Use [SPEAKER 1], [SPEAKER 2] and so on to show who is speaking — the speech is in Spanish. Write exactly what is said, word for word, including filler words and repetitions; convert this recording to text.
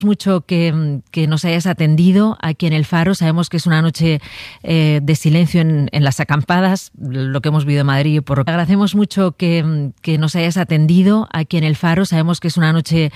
[SPEAKER 1] mucho que, que nos hayas atendido aquí en El Faro. Sabemos que es una noche eh, de silencio en, en las acampadas, lo que hemos vivido en Madrid. Por... Agradecemos mucho que, que nos hayas atendido aquí en El Faro. Sabemos que es una noche